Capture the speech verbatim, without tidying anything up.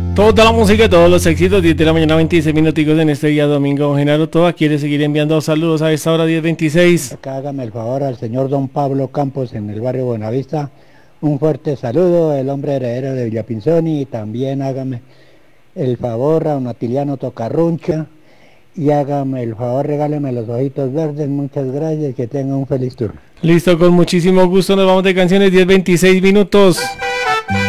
Toda la música, todos los éxitos, diez de la mañana, veintiséis minuticos en este día domingo. Genaro Toa quiere seguir enviando saludos a esta hora, diez veintiséis. Acá hágame el favor al señor don Pablo Campos en el barrio Buenavista. Un fuerte saludo, el hombre heredero de Villapinzoni, y también hágame el favor a un Atiliano Tocarruncha. Y hágame el favor, regáleme los ojitos verdes, muchas gracias, que tenga un feliz turno. Listo, con muchísimo gusto, nos vamos de canciones, diez veintiséis minutos.